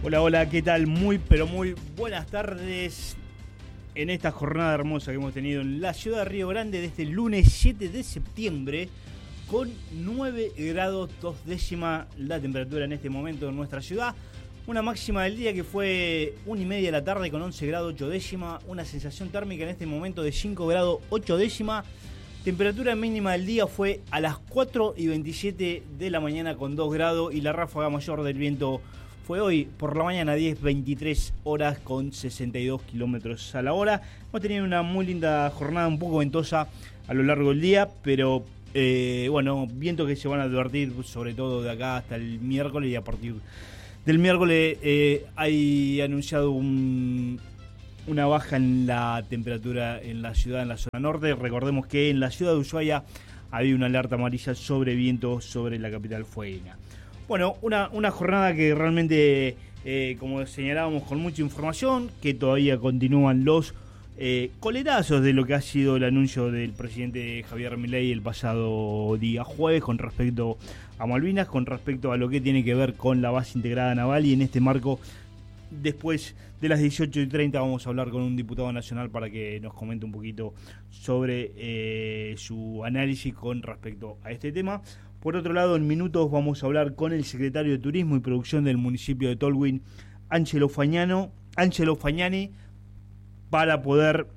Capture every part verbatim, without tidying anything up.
Hola, hola, ¿qué tal? Muy, pero muy buenas tardes en esta jornada hermosa que hemos tenido en la ciudad de Río Grande de este lunes siete de septiembre, con nueve grados dos décimas la temperatura en este momento en nuestra ciudad. Una máxima del día que fue una y media de la tarde con once grados ocho décimas, una sensación térmica en este momento de cinco grados ocho décimas. Temperatura mínima del día fue a las cuatro y veintisiete de la mañana con dos grados y la ráfaga mayor del viento fue hoy por la mañana diez veintitrés horas con sesenta y dos kilómetros a la hora. Hemos tenido una muy linda jornada, un poco ventosa a lo largo del día, pero eh, bueno, vientos que se van a advertir sobre todo de acá hasta el miércoles, y a partir del miércoles eh, hay anunciado un, una baja en la temperatura en la ciudad, en la zona norte. Recordemos que en la ciudad de Ushuaia había una alerta amarilla sobre vientos sobre la capital fueguina. Bueno, una, una jornada que realmente, eh, como señalábamos, con mucha información, que todavía continúan los eh, coletazos de lo que ha sido el anuncio del presidente Javier Milei el pasado día jueves con respecto a Malvinas, con respecto a lo que tiene que ver con la base integrada naval, y en este marco, después de las dieciocho y treinta, vamos a hablar con un diputado nacional para que nos comente un poquito sobre eh, su análisis con respecto a este tema. Por otro lado, en minutos vamos a hablar con el secretario de Turismo y Producción del municipio de Tolwyn, Ángelo Fagnano, Ángelo Fagnani, para poder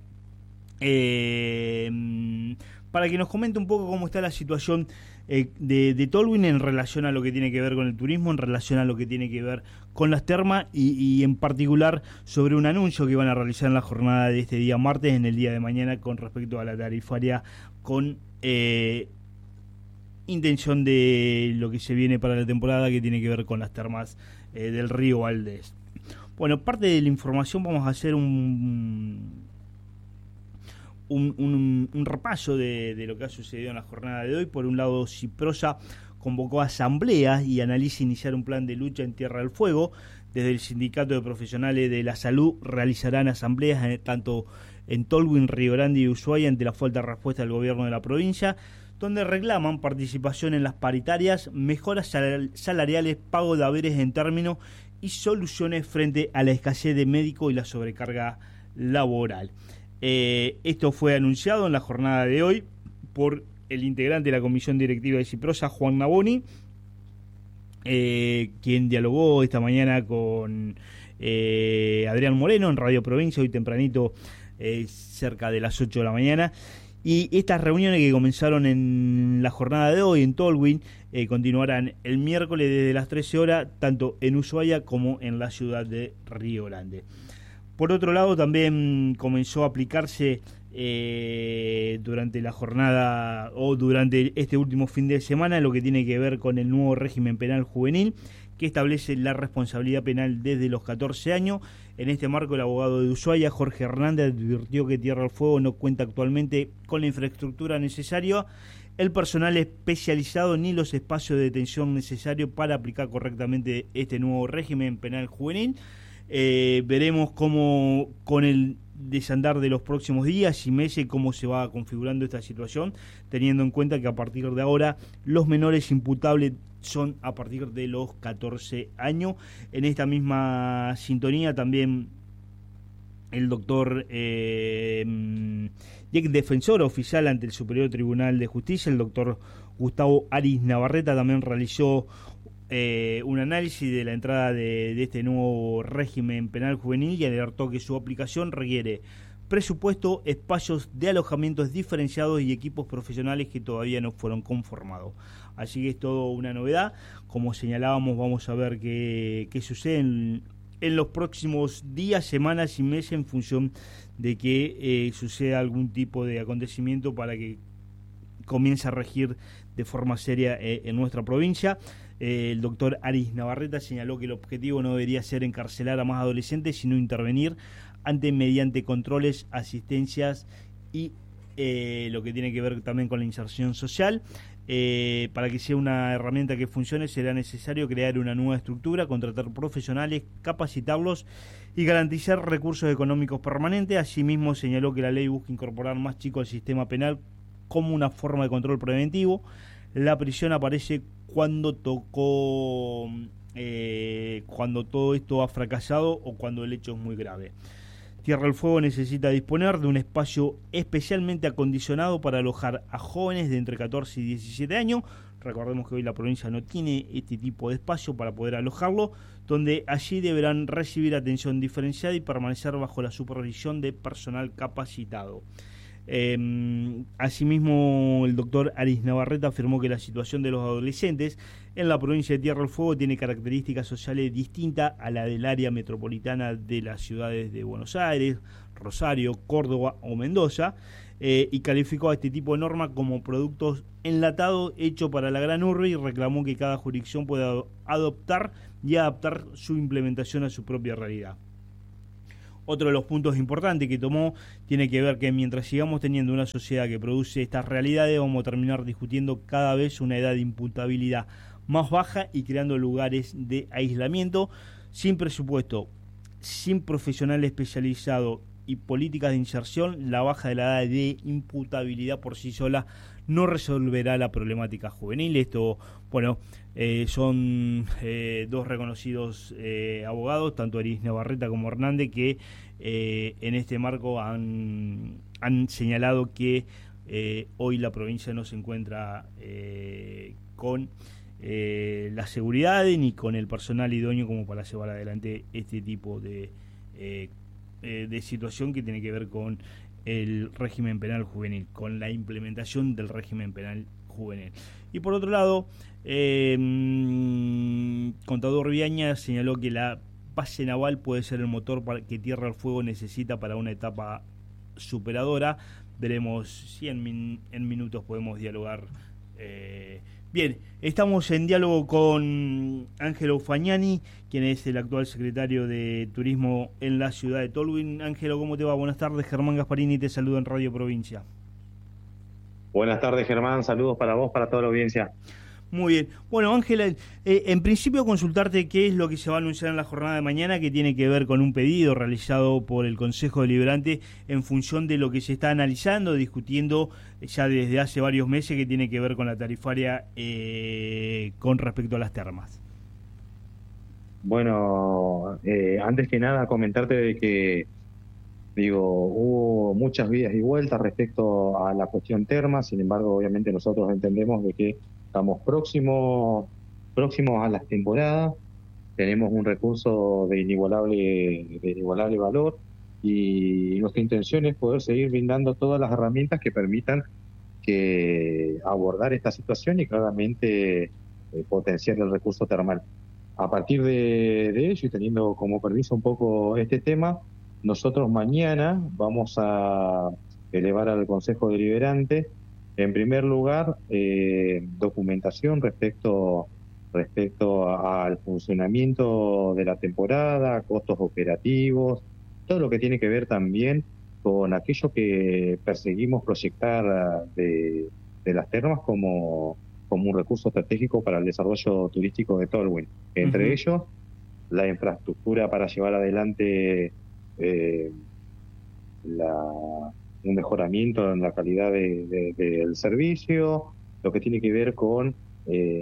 eh, para que nos comente un poco cómo está la situación eh, de, de Tolwyn en relación a lo que tiene que ver con el turismo, en relación a lo que tiene que ver con las termas y, y en particular sobre un anuncio que van a realizar en la jornada de este día martes, en el día de mañana, con respecto a la tarifaria con eh, intención de lo que se viene para la temporada, que tiene que ver con las termas eh, del río Valdés. Bueno, parte de la información vamos a hacer un un, un, un repaso de, de lo que ha sucedido en la jornada de hoy. Por un lado, Ciprosa convocó asambleas y analiza iniciar un plan de lucha en Tierra del Fuego. Desde el Sindicato de Profesionales de la Salud realizarán asambleas en, tanto en Tolwyn, Río Grande y Ushuaia ante la falta de respuesta del gobierno de la provincia, donde reclaman participación en las paritarias, mejoras salariales, pago de haberes en término y soluciones frente a la escasez de médicos y la sobrecarga laboral. Eh, esto fue anunciado en la jornada de hoy por el integrante de la comisión directiva de Ciprosa, Juan Naboni, eh, quien dialogó esta mañana con eh, Adrián Moreno en Radio Provincia, hoy tempranito, eh, cerca de las ocho de la mañana. Y estas reuniones que comenzaron en la jornada de hoy en Tolwyn eh, continuarán el miércoles desde las trece horas, tanto en Ushuaia como en la ciudad de Río Grande. Por otro lado, también comenzó a aplicarse eh, durante la jornada o durante este último fin de semana lo que tiene que ver con el nuevo régimen penal juvenil, que establece la responsabilidad penal desde los catorce años. En este marco, el abogado de Ushuaia, Jorge Hernández, advirtió que Tierra del Fuego no cuenta actualmente con la infraestructura necesaria, el personal especializado ni los espacios de detención necesarios para aplicar correctamente este nuevo régimen penal juvenil. Eh, veremos cómo, con el desandar de los próximos días y meses, cómo se va configurando esta situación, teniendo en cuenta que a partir de ahora los menores imputables son a partir de los catorce años. En esta misma sintonía también el doctor eh, y ex defensor oficial ante el Superior Tribunal de Justicia, el doctor Gustavo Aris Navarreta, también realizó eh, un análisis de la entrada de, de este nuevo régimen penal juvenil y alertó que su aplicación requiere presupuesto, espacios de alojamientos diferenciados y equipos profesionales que todavía no fueron conformados. Así que es todo una novedad. Como señalábamos, vamos a ver qué, qué sucede en, en los próximos días, semanas y meses, en función de que eh, suceda algún tipo de acontecimiento para que comience a regir de forma seria eh, en nuestra provincia. Eh, el doctor Aris Navarreta señaló que el objetivo no debería ser encarcelar a más adolescentes, sino intervenir ante mediante controles, asistencias y eh, lo que tiene que ver también con la inserción social. Eh, para que sea una herramienta que funcione, será necesario crear una nueva estructura, contratar profesionales, capacitarlos y garantizar recursos económicos permanentes. Asimismo, señaló que la ley busca incorporar más chicos al sistema penal como una forma de control preventivo. La prisión aparece cuando tocó eh, eh, cuando todo esto ha fracasado o cuando el hecho es muy grave. Tierra del Fuego necesita disponer de un espacio especialmente acondicionado para alojar a jóvenes de entre catorce y diecisiete años. Recordemos que hoy la provincia no tiene este tipo de espacio para poder alojarlo, donde allí deberán recibir atención diferenciada y permanecer bajo la supervisión de personal capacitado. Eh, asimismo, el doctor Aris Navarrete afirmó que la situación de los adolescentes en la provincia de Tierra del Fuego tiene características sociales distintas a la del área metropolitana de las ciudades de Buenos Aires, Rosario, Córdoba o Mendoza, eh, y calificó a este tipo de normas como productos enlatados hechos para la gran urbe y reclamó que cada jurisdicción pueda adoptar y adaptar su implementación a su propia realidad. Otro de los puntos importantes que tomó tiene que ver que mientras sigamos teniendo una sociedad que produce estas realidades, vamos a terminar discutiendo cada vez una edad de imputabilidad más baja y creando lugares de aislamiento sin presupuesto, sin profesional especializado y políticas de inserción. La baja de la edad de imputabilidad por sí sola no resolverá la problemática juvenil. Esto, bueno, eh, son eh, dos reconocidos eh, abogados, tanto Aris Navarrete como Hernández, que eh, en este marco han, han señalado que eh, hoy la provincia no se encuentra eh, con eh, la seguridad ni con el personal idóneo como para llevar adelante este tipo de, eh, eh, de situación que tiene que ver con el régimen penal juvenil, con la implementación del régimen penal juvenil. Y por otro lado, eh, Contador Viaña señaló que la base naval puede ser el motor para que Tierra del Fuego necesita para una etapa superadora. Veremos si en, min, en minutos podemos dialogar. Eh, bien, estamos en diálogo con Ángelo Fagnani, quien es el actual secretario de Turismo en la ciudad de Tolwyn. Ángelo, ¿cómo te va? Buenas tardes, Germán Gasparini te saluda en Radio Provincia. Buenas tardes, Germán, saludos para vos, para toda la audiencia. Muy bien. Bueno, Ángela, eh, en principio consultarte qué es lo que se va a anunciar en la jornada de mañana, que tiene que ver con un pedido realizado por el Consejo Deliberante en función de lo que se está analizando, discutiendo ya desde hace varios meses, que tiene que ver con la tarifaria eh, con respecto a las termas. Bueno, eh, antes que nada comentarte de que, digo, hubo muchas vidas y vueltas respecto a la cuestión termas. Sin embargo, obviamente nosotros entendemos de que estamos próximos próximos a las temporadas, tenemos un recurso de inigualable, de inigualable valor y nuestra intención es poder seguir brindando todas las herramientas que permitan que abordar esta situación y claramente eh, potenciar el recurso termal. A partir de, de ello y teniendo como permiso un poco este tema, nosotros mañana vamos a elevar al Consejo Deliberante, en primer lugar, eh, documentación respecto, respecto a, al funcionamiento de la temporada, costos operativos, todo lo que tiene que ver también con aquello que perseguimos proyectar de, de las termas como, como un recurso estratégico para el desarrollo turístico de Tolwyn. Entre uh-huh. ellos, la infraestructura para llevar adelante eh, la... un mejoramiento en la calidad de, de, de, del servicio, lo que tiene que ver con eh,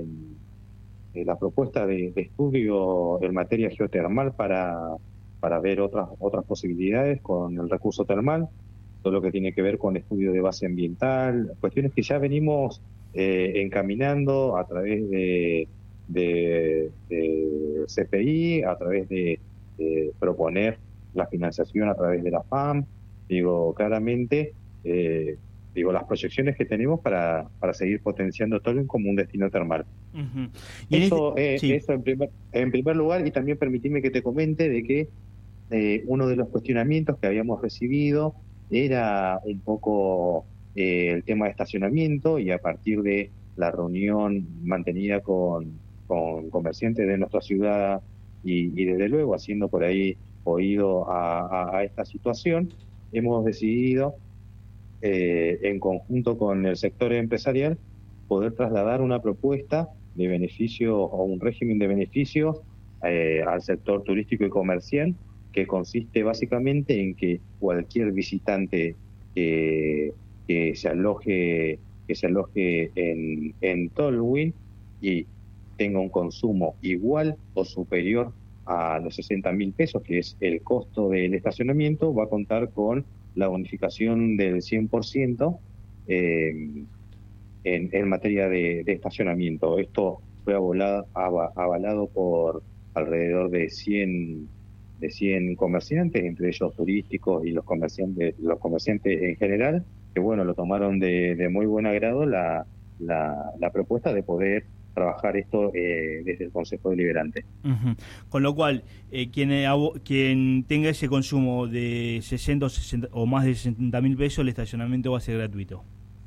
la propuesta de, de estudio en materia geotermal para, para ver otras otras posibilidades con el recurso termal, todo lo que tiene que ver con estudio de base ambiental, cuestiones que ya venimos eh, encaminando a través de, de, de C P I, a través de, de proponer la financiación a través de la F A M. Digo, claramente, eh, digo, las proyecciones que tenemos para, para seguir potenciando Tolwyn como un destino termal. Uh-huh. ¿Y eso, este, eh, sí. eso en, primer, en primer lugar, y también permitime que te comente de que eh, uno de los cuestionamientos que habíamos recibido era un poco eh, el tema de estacionamiento, y a partir de la reunión mantenida con, con comerciantes de nuestra ciudad y, y desde luego haciendo por ahí oído a, a, a esta situación, hemos decidido, eh, en conjunto con el sector empresarial, poder trasladar una propuesta de beneficio o un régimen de beneficios eh, al sector turístico y comercial, que consiste básicamente en que cualquier visitante que, que se aloje que se aloje en, en Tolwyn y tenga un consumo igual o superior a los sesenta mil pesos, que es el costo del estacionamiento, va a contar con la bonificación del cien por ciento eh, en, en materia de, de estacionamiento. Esto fue avalado, avalado por alrededor de cien, de cien comerciantes, entre ellos turísticos y los comerciantes, los comerciantes en general, que bueno, lo tomaron de, de muy buen agrado la, la, la propuesta de poder trabajar esto eh, desde el Consejo Deliberante. Uh-huh. Con lo cual, eh, quien, eh, quien tenga ese consumo de sesenta o, sesenta, o más de sesenta mil pesos, el estacionamiento va a ser gratuito.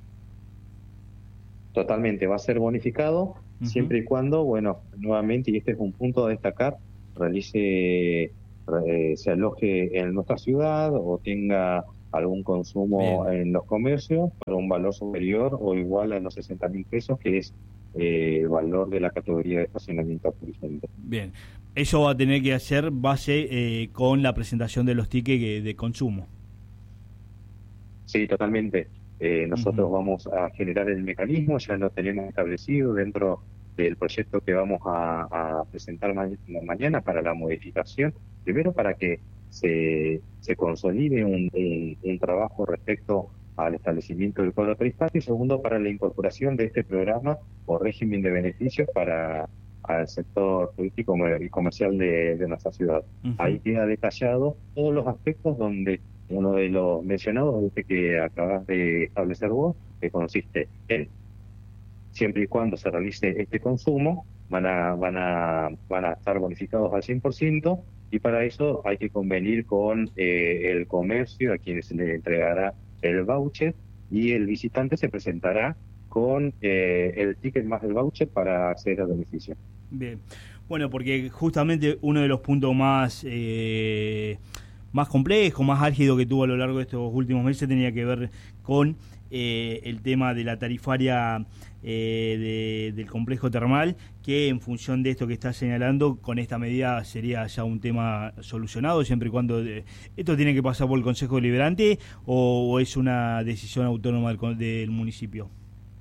Totalmente, va a ser bonificado, uh-huh, siempre y cuando, bueno, nuevamente, y este es un punto a destacar, realice, eh, se aloje en nuestra ciudad o tenga algún consumo Bien. en los comercios por un valor superior o igual a los sesenta mil pesos, que es eh, el valor de la categoría de estacionamiento periférico. Bien, eso va a tener que hacer base eh, con la presentación de los tickets de consumo. Sí, totalmente. Eh, nosotros uh-huh. vamos a generar el mecanismo, ya lo tenemos establecido dentro del proyecto que vamos a, a presentar ma- mañana para la modificación, primero para que se, se consolide un, un, un trabajo respecto al establecimiento del cuadro tarifario y segundo para la incorporación de este programa o régimen de beneficios para al sector turístico y comercial de, de nuestra ciudad. Uh-huh. Ahí queda detallado todos los aspectos donde uno de los mencionados, este que acabas de establecer vos, que consiste en, siempre y cuando se realice este consumo, van a van a van a estar bonificados al cien por ciento y para eso hay que convenir con eh, el comercio a quien se le entregará el voucher y el visitante se presentará con eh, el ticket más el voucher para acceder al beneficio. Bien, bueno, porque justamente uno de los puntos más... Eh... más complejo, más álgido que tuvo a lo largo de estos últimos meses tenía que ver con eh, el tema de la tarifaria eh, de, del complejo termal, que en función de esto que está señalando, con esta medida sería ya un tema solucionado, siempre y cuando de, esto tiene que pasar por el Consejo Deliberante o, o es una decisión autónoma del, del municipio.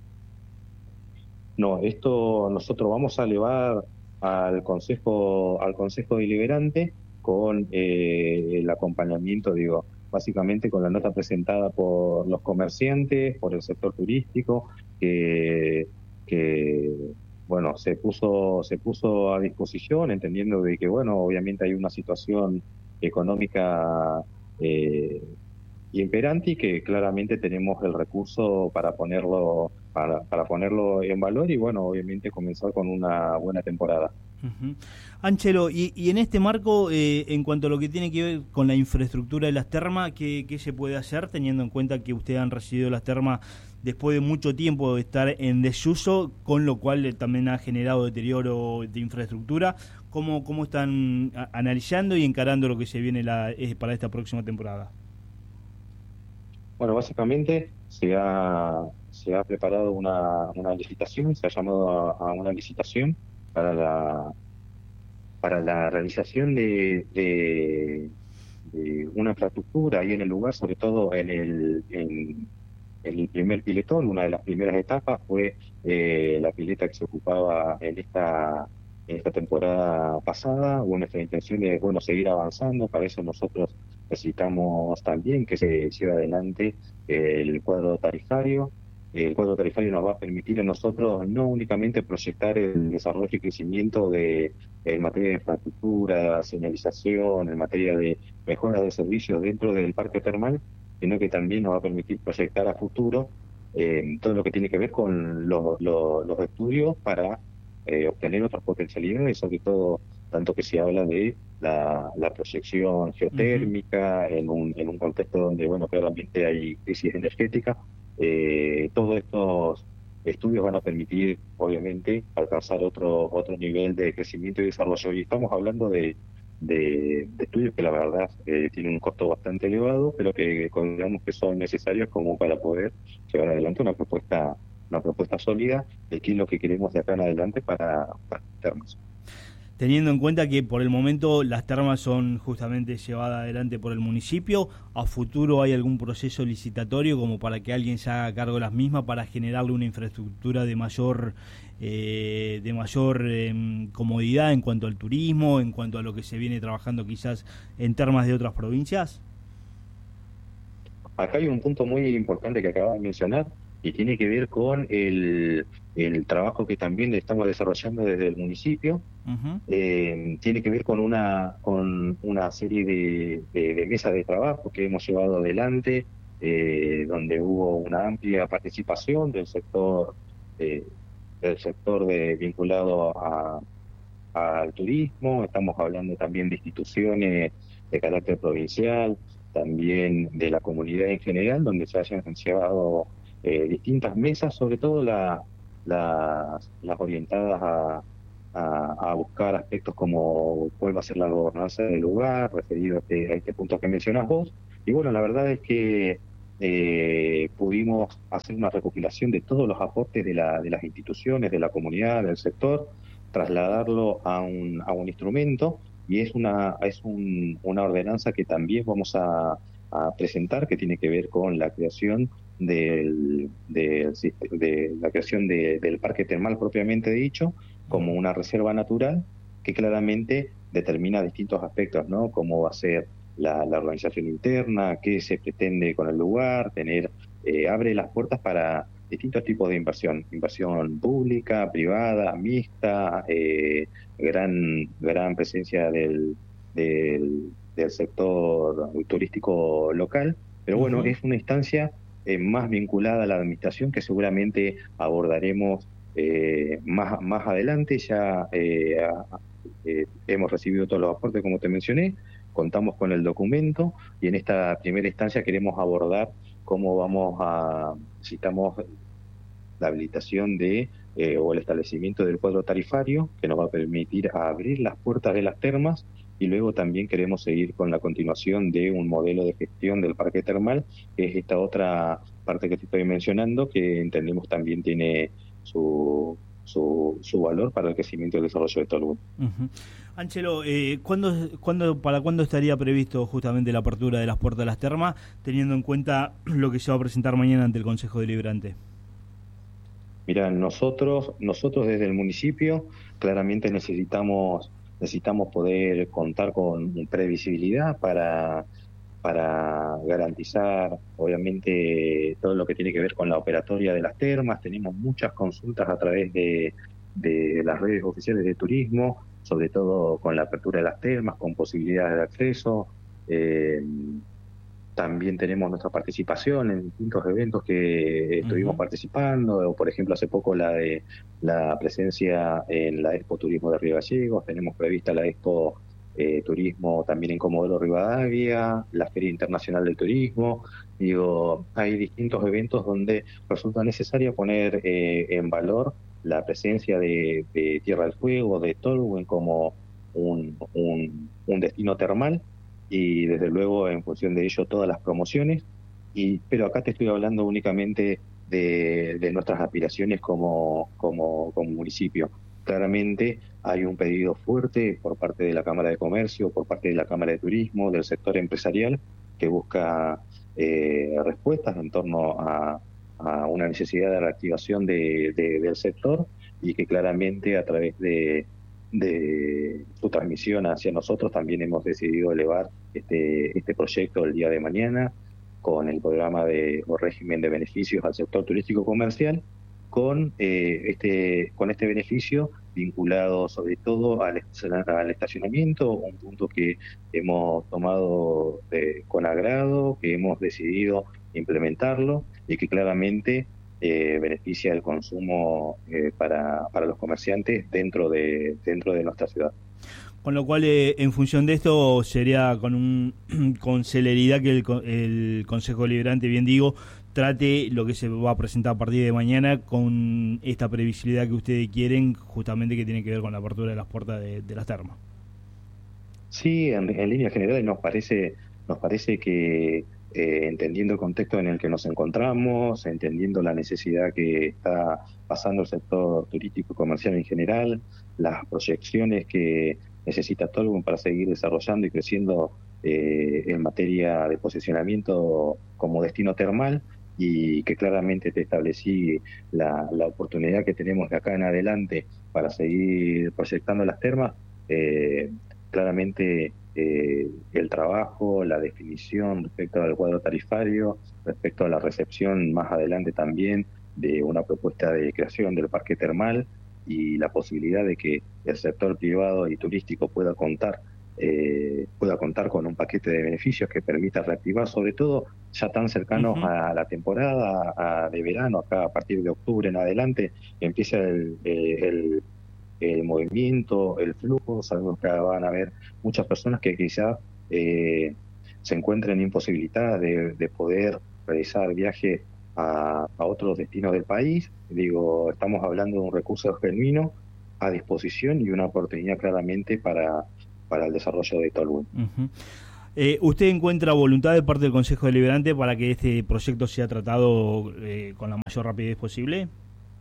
No, esto nosotros vamos a elevar al Consejo, al Consejo Deliberante con eh, el acompañamiento, digo, básicamente con la nota presentada por los comerciantes, por el sector turístico, que, que bueno, se puso, se puso a disposición, entendiendo de que, bueno, obviamente hay una situación económica eh, imperante y que claramente tenemos el recurso para ponerlo, para, para ponerlo en valor y, bueno, obviamente comenzar con una buena temporada. Uh-huh. Ángelo, y, y en este marco, eh, en cuanto a lo que tiene que ver con la infraestructura de las termas, ¿qué, qué se puede hacer teniendo en cuenta que ustedes han recibido las termas después de mucho tiempo de estar en desuso, con lo cual eh, también ha generado deterioro de infraestructura? ¿Cómo, cómo están a, analizando y encarando lo que se viene la, eh, para esta próxima temporada? Bueno, básicamente se ha, se ha preparado una, una licitación, se ha llamado a, a una licitación para la para la realización de, de, de una infraestructura ahí en el lugar, sobre todo en el, en, en el primer piletón. Una de las primeras etapas fue eh, la pileta que se ocupaba en esta en esta temporada pasada. Hubo nuestra intención de bueno seguir avanzando, para eso nosotros necesitamos también que se lleve adelante el cuadro tarifario. El cuadro tarifario nos va a permitir a nosotros no únicamente proyectar el desarrollo y crecimiento de en materia de infraestructura, señalización, en materia de mejora de servicios dentro del parque termal, sino que también nos va a permitir proyectar a futuro eh, todo lo que tiene que ver con los, los, los estudios para eh, obtener otras potencialidades, sobre todo tanto que se habla de la, la proyección geotérmica, uh-huh, en un, en un contexto donde, bueno, claramente hay crisis energética. Eh, todos estos estudios van a permitir, obviamente, alcanzar otro otro nivel de crecimiento y desarrollo. Y estamos hablando de, de, de estudios que la verdad eh, tienen un costo bastante elevado, pero que consideramos que son necesarios como para poder llevar adelante una propuesta una propuesta sólida de qué es lo que queremos de acá en adelante para, para termas. teniendo en cuenta que por el momento las termas son justamente llevadas adelante por el municipio, ¿a futuro hay algún proceso licitatorio como para que alguien se haga cargo de las mismas para generarle una infraestructura de mayor eh, de mayor eh, comodidad en cuanto al turismo, en cuanto a lo que se viene trabajando quizás en termas de otras provincias? Acá hay un punto muy importante que acabas de mencionar y tiene que ver con el, el trabajo que también estamos desarrollando desde el municipio. Uh-huh. Eh, tiene que ver con una con una serie de, de, de mesas de trabajo que hemos llevado adelante, eh, donde hubo una amplia participación del sector eh, del sector de, vinculado a, al turismo. Estamos hablando también de instituciones de carácter provincial, también de la comunidad en general, donde se hayan llevado eh, distintas mesas, sobre todo la, la, las orientadas a, a, a buscar aspectos como cuál va a ser la gobernanza del lugar, referido a este, a este punto que mencionas vos. Y bueno, la verdad es que eh, pudimos hacer una recopilación de todos los aportes de, la, de las instituciones, de la comunidad, del sector, trasladarlo a un, a un instrumento, y es una es un, una ordenanza que también vamos a, a presentar, que tiene que ver con la creación del, del de la creación de, del parque termal propiamente dicho, como una reserva natural que claramente determina distintos aspectos, ¿no? Cómo va a ser la, la organización interna, qué se pretende con el lugar, tener eh, abre las puertas para distintos tipos de inversión, inversión pública, privada, mixta, eh, gran gran presencia del, del, del sector turístico local, pero bueno, uh-huh. es una instancia eh, más vinculada a la administración que seguramente abordaremos eh, más, más adelante. Ya eh, eh, hemos recibido todos los aportes, como te mencioné, contamos con el documento y en esta primera instancia queremos abordar cómo vamos a, necesitamos la habilitación de eh, o el establecimiento del cuadro tarifario que nos va a permitir abrir las puertas de las termas, y luego también queremos seguir con la continuación de un modelo de gestión del parque termal, que es esta otra parte que te estoy mencionando, que entendemos también tiene su, su, su valor para el crecimiento y el desarrollo de todo el mundo. Uh-huh. Ángelo, eh, ¿cuándo, ¿cuándo, ¿para cuándo estaría previsto justamente la apertura de las puertas de las termas, teniendo en cuenta lo que se va a presentar mañana ante el Consejo Deliberante? Mira, nosotros, nosotros desde el municipio claramente necesitamos, necesitamos poder contar con previsibilidad para, para garantizar, obviamente, todo lo que tiene que ver con la operatoria de las termas. Tenemos muchas consultas a través de, de las redes oficiales de turismo, sobre todo con la apertura de las termas, con posibilidades de acceso. Eh, También tenemos nuestra participación en distintos eventos que estuvimos uh-huh. participando, o por ejemplo hace poco la de la presencia en la Expo Turismo de Río Gallegos, tenemos prevista la Expo eh, Turismo también en Comodoro Rivadavia, la Feria Internacional del Turismo. Digo, hay distintos eventos donde resulta necesario poner eh, en valor la presencia de, de Tierra del Fuego, de Tolwyn como un, un, un destino termal, y desde luego en función de ello todas las promociones. Y pero acá te estoy hablando únicamente de, de nuestras aspiraciones como, como, como municipio. Claramente hay un pedido fuerte por parte de la Cámara de Comercio, por parte de la Cámara de Turismo, del sector empresarial, que busca eh, respuestas en torno a, a una necesidad de reactivación de, de, del sector, y que claramente a través de de su transmisión hacia nosotros también hemos decidido elevar este este proyecto el día de mañana con el programa de o régimen de beneficios al sector turístico comercial, con eh, este con este beneficio vinculado sobre todo al, al estacionamiento, un punto que hemos tomado de, con agrado, que hemos decidido implementarlo y que claramente Eh, beneficia el consumo eh, para, para los comerciantes dentro de dentro de nuestra ciudad. Con lo cual, eh, en función de esto, sería con un con celeridad que el, el Consejo Deliberante, bien digo, trate lo que se va a presentar a partir de mañana con esta previsibilidad que ustedes quieren, justamente que tiene que ver con la apertura de las puertas de, de las termas. Sí, en, en líneas generales nos parece nos parece que Eh, entendiendo el contexto en el que nos encontramos, entendiendo la necesidad que está pasando el sector turístico y comercial en general, las proyecciones que necesita Tolwyn para seguir desarrollando y creciendo eh, en materia de posicionamiento como destino termal, y que claramente te establecí la, la oportunidad que tenemos de acá en adelante para seguir proyectando las termas. Eh, claramente eh, el trabajo, la definición respecto al cuadro tarifario, respecto a la recepción más adelante también de una propuesta de creación del parque termal y la posibilidad de que el sector privado y turístico pueda contar eh, pueda contar con un paquete de beneficios que permita reactivar, sobre todo ya tan cercanos Uh-huh. a la temporada a, de verano, acá a partir de octubre en adelante, empieza el, el, el movimiento, el flujo. Sabemos que van a haber muchas personas que quizás eh, se encuentren imposibilitadas de, de poder realizar viajes a, a otros destinos del país. Digo, estamos hablando de un recurso genuino a disposición y una oportunidad claramente para, para el desarrollo de Tolwyn. Uh-huh. Eh, ¿Usted encuentra voluntad de parte del Consejo Deliberante para que este proyecto sea tratado eh, con la mayor rapidez posible?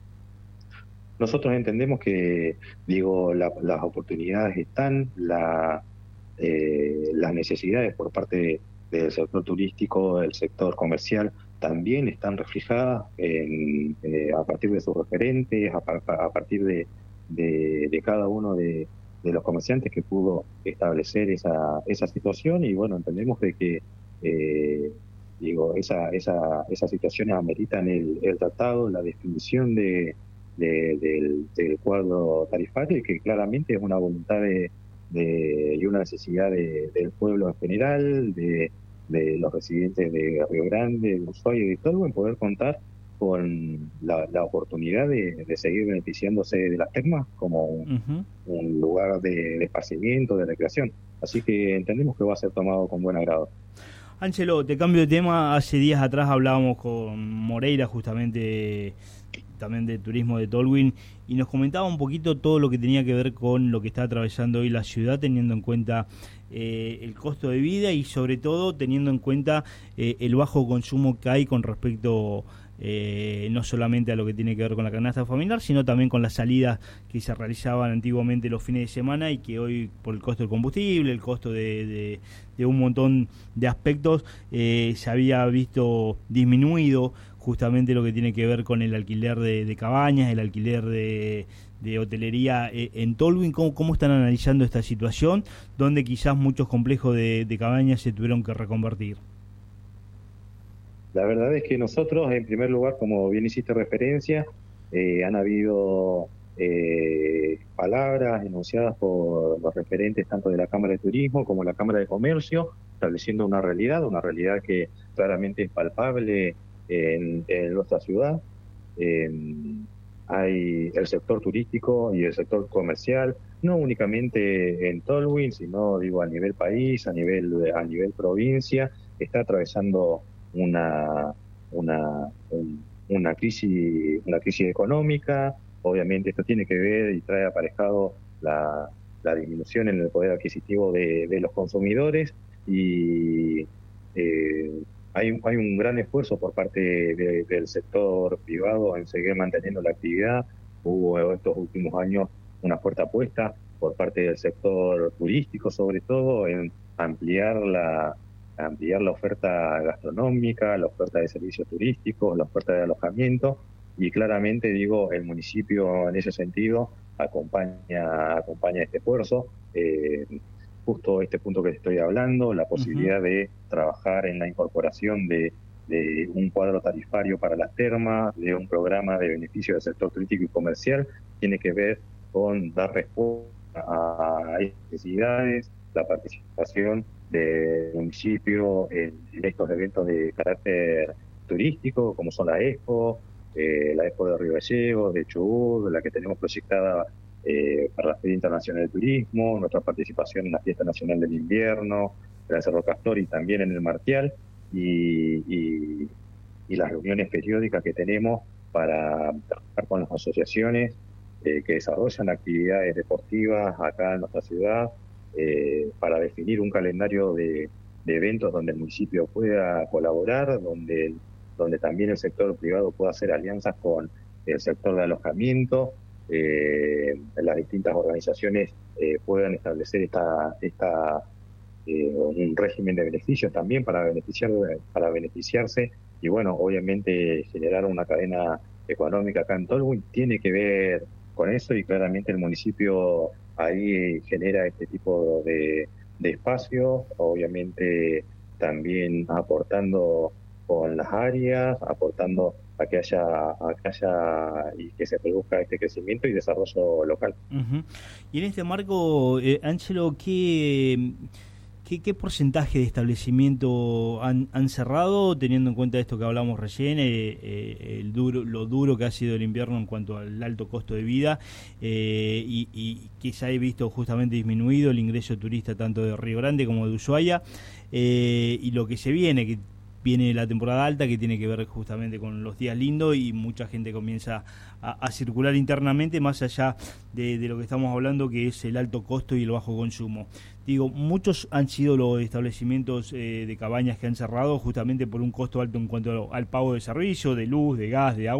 Nosotros entendemos que, digo, la, las oportunidades están, la, eh, las necesidades por parte del sector turístico, del sector comercial, también están reflejadas en, eh, a partir de sus referentes, a, a partir de, de, de cada uno de, de los comerciantes que pudo establecer esa, esa situación. Y bueno, entendemos de que eh, digo, esa, esa, esas situaciones ameritan el, el tratado, la definición de De, del, del cuadro tarifario, y que claramente es una voluntad de, de, y una necesidad de, del pueblo en general, de, de los residentes de Río Grande, de Ushuaia y de Tolwyn, poder contar con la, la oportunidad de, de seguir beneficiándose de las termas como un, uh-huh. un lugar de, de esparcimiento, de recreación. Así que entendemos que va a ser tomado con buen agrado. Ángelo, te cambio de tema. Hace días atrás hablábamos con Moreira justamente también de turismo de Tolwyn, y nos comentaba un poquito todo lo que tenía que ver con lo que está atravesando hoy la ciudad, teniendo en cuenta eh, el costo de vida y sobre todo teniendo en cuenta eh, el bajo consumo que hay con respecto eh, no solamente a lo que tiene que ver con la canasta familiar, sino también con las salidas que se realizaban antiguamente los fines de semana y que hoy, por el costo del combustible, el costo de, de, de un montón de aspectos, eh, se había visto disminuido justamente lo que tiene que ver con el alquiler de, de cabañas, el alquiler de, de hotelería eh, en Tolwyn. ¿Cómo, ¿Cómo están analizando esta situación, donde quizás muchos complejos de, de cabañas se tuvieron que reconvertir? La verdad es que nosotros, en primer lugar, como bien hiciste referencia, eh, han habido eh, palabras enunciadas por los referentes tanto de la Cámara de Turismo como la Cámara de Comercio, estableciendo una realidad, una realidad que claramente es palpable en, en nuestra ciudad. Eh, hay el sector turístico y el sector comercial, no únicamente en Tolwyn, sino digo a nivel país, a nivel a nivel provincia, está atravesando una una un, una crisis una crisis económica. Obviamente esto tiene que ver y trae aparejado la, la disminución en el poder adquisitivo de, de los consumidores, y eh, Hay un, hay un gran esfuerzo por parte de, del sector privado en seguir manteniendo la actividad. Hubo estos últimos años una fuerte apuesta por parte del sector turístico, sobre todo, en ampliar la, ampliar la oferta gastronómica, la oferta de servicios turísticos, la oferta de alojamiento, y claramente, digo, el municipio en ese sentido acompaña, acompaña este esfuerzo. Eh, justo este punto que estoy hablando, la posibilidad uh-huh. de trabajar en la incorporación de, de un cuadro tarifario para las termas, de un programa de beneficio del sector turístico y comercial, tiene que ver con dar respuesta a necesidades, la participación del municipio en, en estos eventos de carácter turístico, como son la Expo, eh, la Expo de Río Gallegos, de Chubut, la que tenemos proyectada Eh, para la Feria Internacional de Turismo, nuestra participación en la Fiesta Nacional del Invierno, en el Cerro Castor y también en el Martial, y, y, y las reuniones periódicas que tenemos para trabajar con las asociaciones eh, que desarrollan actividades deportivas acá en nuestra ciudad, eh, para definir un calendario de, de eventos donde el municipio pueda colaborar, donde, donde también el sector privado pueda hacer alianzas con el sector de alojamiento, eh, las distintas organizaciones eh, puedan establecer esta, esta eh, un régimen de beneficios también para beneficiar, para beneficiarse y bueno, obviamente generar una cadena económica acá en Tolwyn tiene que ver con eso y claramente el municipio ahí genera este tipo de, de espacios, obviamente también aportando con las áreas, aportando a que haya, a que haya y que se produzca este crecimiento y desarrollo local. Uh-huh. Y en este marco, eh, Ángelo, ¿qué, qué, qué porcentaje de establecimiento han, han cerrado, teniendo en cuenta esto que hablamos recién, eh, eh, el duro, lo duro que ha sido el invierno en cuanto al alto costo de vida, eh, y, y que se ha visto justamente disminuido el ingreso turista tanto de Río Grande como de Ushuaia, eh, y lo que se viene, que viene la temporada alta, que tiene que ver justamente con los días lindos y mucha gente comienza a, a circular internamente, más allá de, de lo que estamos hablando, que es el alto costo y el bajo consumo. Digo, muchos han sido los establecimientos eh, de cabañas que han cerrado justamente por un costo alto en cuanto al pago de servicio, de luz, de gas, de agua.